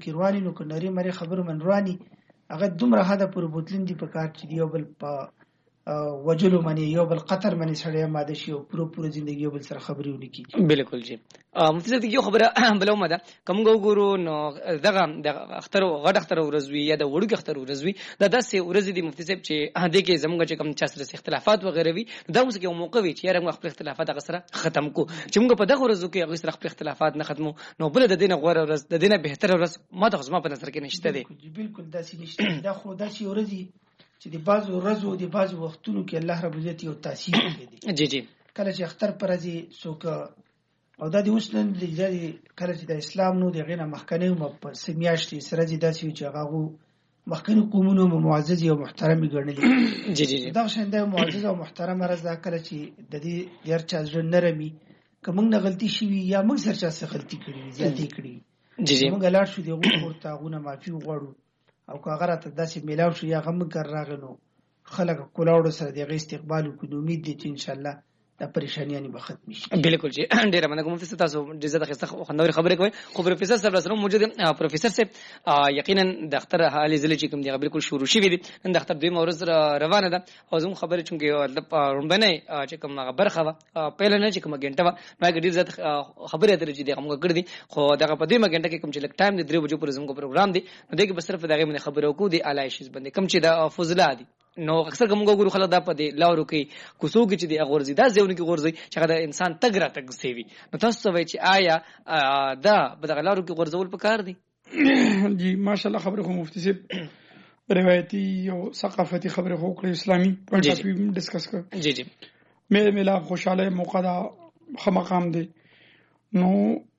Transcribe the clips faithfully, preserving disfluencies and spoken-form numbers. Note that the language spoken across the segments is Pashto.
کې رواني نو که نری مري خبرو من رواني هغه دومره حده پورې بوتلین دي په کار چې یو بل په وجلو منی یو بل قطر منی سړی ماده شي او پورو پورو ژوندۍ یو بل سره خبرې ونکړي. بالکل جی مفتي صاحب یو خبره بل مده کوم ګورو نو دغه د اختر غټ اختر ورزوي یا د وړوک اختر ورزوي دا داسې ورزي دي مفتي صاحب چې د کې زموږ چې کوم چا سره اختلافات وغیرہ وي دا اوس کې یو موقع وي چې یاره خپل اختلافات هغه سره ختم کو چې موږ په دغه ورځو کې هغه سره خپل اختلافات نه ختمو نو بل د دینه غوړ ورځ د دینه بهتر ورځ ما د خصما په نظر کې نشته دی. بالکل داسې نشته دا خو داسې ورځي چې د بعضو ورځو د بعضو وختونو کې الله رب العزت یو تاثیر کوي. جی جی کله چې اختر پر ورځي څوک او د دې اوس نن د کله چې د اسلام نو د غینه مخکنه په سمیاشتي سره دي داسې چې هغه مخکنه قومونو معزز او محترم ګڼل. جی جی دا څنګه معزز او محترم راځه کله چې د دې ير چا ځن نرمي کوم نه غلطي شي یا موږ سره چا غلطي کړې زیاتې کړې. جی جی موږ لاړ شو دغه ورته غونه معافي وغواړو او که هغه راته داسې میلاو شو یا غم کر راغلو خلک کولاوړو سره دغه استقبال وکړو. امید دي چې ان شاء الله دا پریشانیاں به ختم شي. بالکل جی ډیره مننه کوم مفتي تاسو ډیره زړه خسته خندوري خبره کوي خو پروفیسور صاحب سره موجود پروفیسور صاحب یقینا د اختر حالي زله چې کوم دی بالکل شروع شي وي د اختر دوی مورز روانه ده او زموږ خبره چونګې رومبنه چې کوم برخه پهل نه چې کوم غنټه ما ډیره زړه خبره تر چې دغه موږ کړ دي خو دغه په دې ما غنټه کې کوم چې لک ټایم د درې بجو پر زموږ پروګرام دی نو دغه به صرف دغه من خبرو کو دي علایشز باندې کوم چې د فضلا دي نو اکثر کوم ګورو خلک دا په دې لاورو کې کوڅو کې چې د غورځي دا ځونه کې غورځي چې دا انسان تګ را تګ سیوي نو تاسو وایي چې آیا دا په دغه لاورو کې غورځول پکار دي؟ جی ماشاءالله خبره خو مفتي صاحب روایتي او ثقافتي خبره خو کړې اسلامي پوینټ اف ویو ډسکس کړ. جی جی مې ملا خوشاله موقع دا خمقام دي نو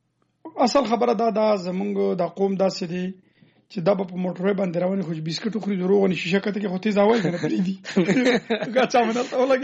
اصل خبره دا دا زمونږ د قوم داسې دي چې دا په موټر باندې رواني خو بسکټ خوري دروغ نه شیشه کته کې خو تیز اول نه پری دي ګاچا منه اوله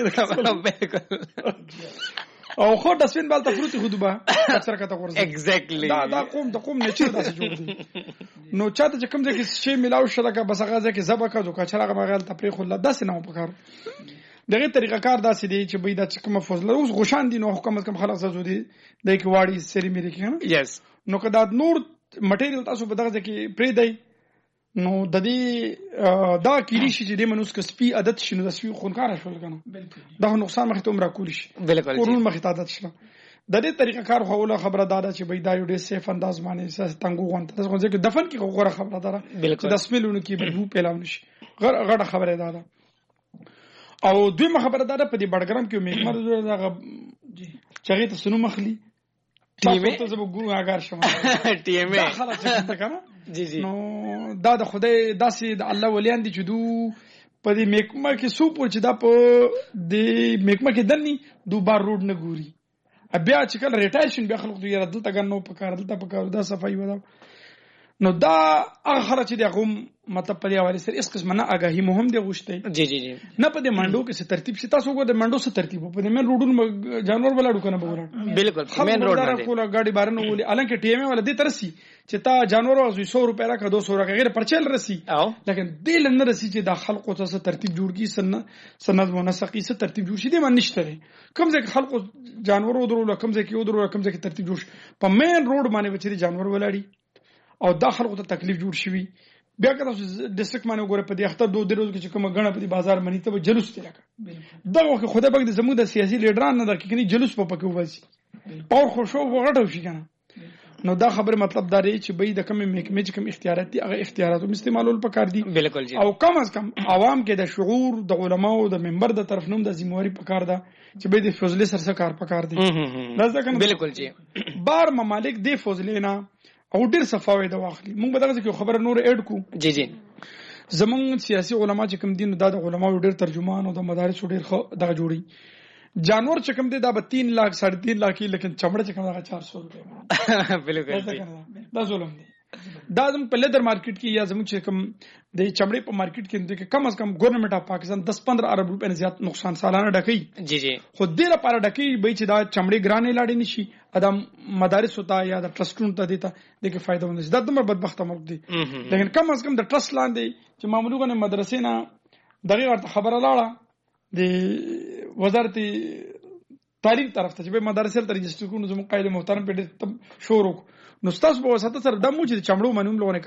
کې او خو د سپین بال ته فروتي خودبه اکثر کته ورځي ایگزیکټلی دا دا قوم د قوم نه چې داسې جوړ دي نو چاته چې کوم ځای کې شی ملاو شلکه بس هغه ځای کې زبکه جو کچراغه مغال تفریخ الله داسې نه پکار دغه طریقه کار داسې دی چې بيد چې کوم فضل اوس غشان دي نو حکومت کوم خلک زو دي د کی واړی سری مری کې یس نو کدا نور مټیریل تاسو په دغه کې پری دی نو د دې دا کیږي چې د منوس کسبي عادت شنو د سوي خونکار شول کنه دا نقصان مخ ته عمر کول شي بالکل قرون مخ ته عادت شله د دې طریقه کار خوله خبره داده چې بيد یو ډېر سیف انداز باندې ساس تنګو غونته تاسو ځکه دفن کې غوړه خبره داره چې د سملونو کې بدبو پیلاون شي غړ غړ خبره داده او دوی خبره داره په دې بډګرام کې میکمر دغه چغې ته سنو مخلي ټیمه ته زه وګورم اگر شمه ټیمه خلاص څنګه کنه جی جی نو دا د خدای داسې د الله ولیان دي چې دو په دې میکمه کې سو پوه چې دا په دې میکمه کې دني دو بار روډ نه ګوري بیا چې کله ریټایشن بیا خلک دوی دلته ګنو په کار دلته په کار دا صفای ودا نو دا هغه خلک چې دغه مطلب په دی حواله سره اس قسم نه آگاهی مهم دی غوښته جی جی جی نه په دې منډو کې څه ترتیب شي تاسو وګورئ منډو څه ترتیب په دې من روډونو جانور ولاړو کنه وګورئ بالکل مین روډ باندې کوله गाड़ी بارنه ولي الانکه ټی ایم ولا دې ترسي چې تا جانور او سو روپیا راکړه دو سو راکړه غیر پرچل رسی لیکن دې لنه رسی چې د خلقو څه ترتیب جوړ کی سن سند منسقي څه ترتیب جوړ شي دې من نشته کوم ځکه خلقو جانور ودرو کوم ځکه ودرو کوم ځکه ترتیب جوړ په مین روډ باندې چې جانور ولاړی او دا خلکو ته تکلیف جوړ شي بیا که تاسو ډیسټریکټ باندې وګورئ په دې اختر دوه درو کې چې کوم غنه په دې بازار باندې ته جلوس دی لکه دا وخت خدای پاک دې زموږ د سیاسي لیډران نه درکې کني جلوس په پکې وځي او خوشو وغټو شي کنه نو دا خبره مطلب دا دی چې به د کوم محکمې چې کوم اختیارات دي هغه اختیارات هم استعمالول پکار دي بالکل جی او کم از کم عوام کې د شعور د علماو د منبر د طرف نوم د ذمہواری پکار ده چې به د فضل سره کار پکار دي لازم بالکل جی بار ممالک د فضلینا او ډیر صفاوي د واخلي مونږ به دغه خبره نور اډ کو جی جی زمونږ سیاسي علما چې کوم دین د علماو ډیر ترجمان او د مدارس ډیر دغه جوړي جانور چې کوم دی دا به تین لاکھ ساڑھے تین لاکھ لیکن چمړه چې کوم دا چار سو روپے بالکل دا ظلم دی دا زموږ په لیدر مارکیټ کې یا زموږ چې کوم د چمړې په مارکیټ کې د کم از کم ګورنمنت اف پاکستان دس پندرہ ارب روپے نه زیات نقصان سالانه ډکې جی جی خو دې لپاره ډکې به چې دا چمړې ګرانې لاړې نشي ادم مدارس ہوتا یا د ټرسټونو ته دیتا د کې فائدہ ونه دا دمر بدبخت ملک دی لیکن کم از کم د ټرست لاندې چې معمولیګونه مدرسې نه دغه ورته خبره لاړه د وزارت تعلیم طرف ته چې به مدرسې ته رجسټر کوو زموږ قائد محترم په دې شروع نو تاسو به وساته سره د مو چې چمړو منوم لونه